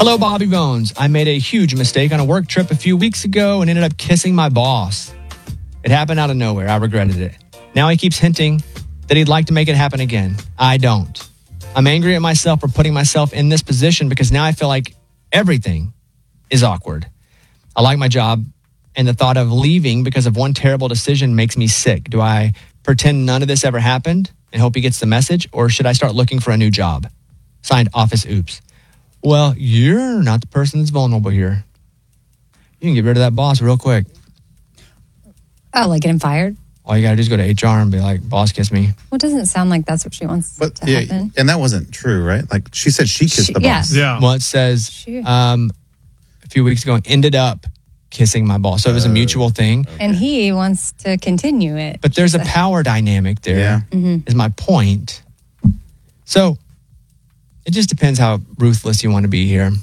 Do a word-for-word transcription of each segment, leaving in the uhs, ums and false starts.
Hello, Bobby Bones. I made a huge mistake on a work trip a few weeks ago and ended up kissing my boss. It happened out of nowhere. I regretted it. Now he keeps hinting that he'd like to make it happen again. I don't. I'm angry at myself for putting myself in this position because now I feel like everything is awkward. I like my job, and the thought of leaving because of one terrible decision makes me sick. Do I pretend none of this ever happened and hope he gets the message, or should I start looking for a new job? Signed, Office Oops. Well, you're not the person that's vulnerable here. You can get rid of that boss real quick. Oh, like get him fired? All you got to do is go to H R and be like, boss, kiss me. Well, it doesn't sound like that's what she wants But to yeah, happen. and that wasn't true, right? Like she said she kissed She- the yeah. boss. Yeah. Well, it says She- um, a few weeks ago, ended up kissing my boss. So it was a mutual thing. And he wants to continue it. But there's a power dynamic there, Yeah. Mm-hmm. is my point. So it just depends how ruthless you want to be here.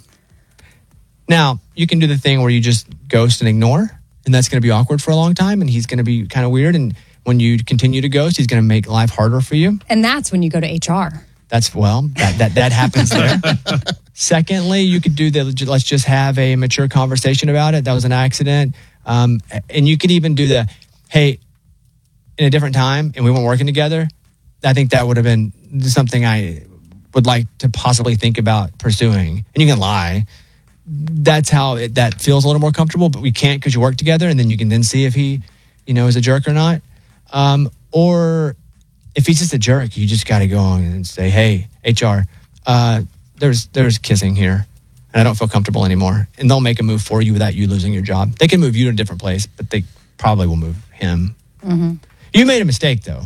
Now, you can do the thing where you just ghost and ignore, and that's going to be awkward for a long time, and he's going to be kind of weird. And when you continue to ghost, he's going to make life harder for you. And that's when you go to H R. That's, well, that that, that happens there. Secondly, you could do the, let's just have a mature conversation about it. That was an accident. Um, and you could even do the, hey, in a different time, and we weren't working together. I think that would have been something I would like to possibly think about pursuing. And you can lie. That's how it, that feels a little more comfortable, but we can't because you work together, and then you can then see if he, you know, is a jerk or not. Um, or if he's just a jerk, you just got to go on and say, hey, H R, uh, there's there's kissing here, and I don't feel comfortable anymore. And they'll make a move for you without you losing your job. They can move you to a different place, but they probably will move him. Mm-hmm. You made a mistake, though.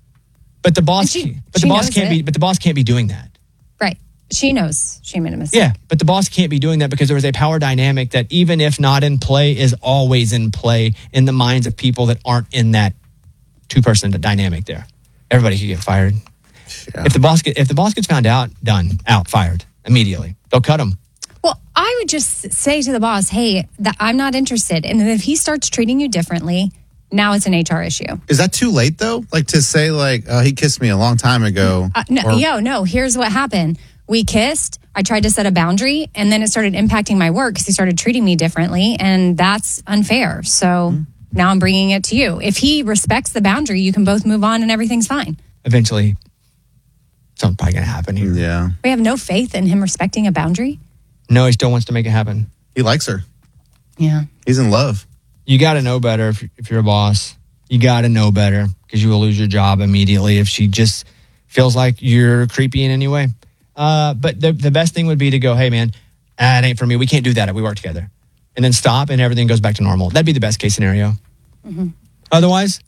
But the boss, she- but she the boss knows can't it. be. But the boss can't be doing that. Right. She knows she made a mistake. Yeah, but the boss can't be doing that because there was a power dynamic that, even if not in play, is always in play in the minds of people that aren't in that two-person dynamic there. Everybody can get fired. Yeah. If the boss get, if the boss gets found out, done, out, fired immediately. They'll cut him. Well, I would just say to the boss, hey, that I'm not interested. And then if he starts treating you differently, now it's an H R issue. Is that too late though? Like to say like, oh, he kissed me a long time ago. Uh, no, Or- yo, no, here's what happened. We kissed. I tried to set a boundary, and then it started impacting my work because he started treating me differently, and that's unfair. So Mm-hmm. now I'm bringing it to you. If he respects the boundary, you can both move on, and everything's fine. Eventually, something's probably going to happen here. Yeah. We have no faith in him respecting a boundary. No, he still wants to make it happen. He likes her. Yeah. He's in love. You got to know better if, if you're a boss. You got to know better because you will lose your job immediately if she just feels like you're creepy in any way. Uh, but the, the best thing would be to go, hey, man, that ain't for me. We can't do that if we work together. And then stop and everything goes back to normal. That'd be the best case scenario. Mm-hmm. Otherwise,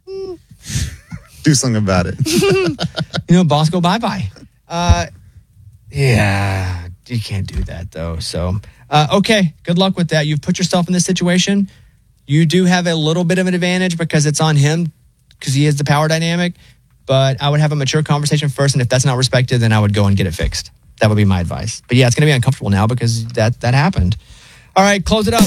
Do something about it. you know, boss, go bye-bye. Uh, yeah, you can't do that, though. So, uh, okay, good luck with that. You've put yourself in this situation. You do have a little bit of an advantage because it's on him because he has the power dynamic. But I would have a mature conversation first, and if that's not respected, then I would go and get it fixed. That would be my advice. But yeah, it's going to be uncomfortable now because that that happened. All right, close it up.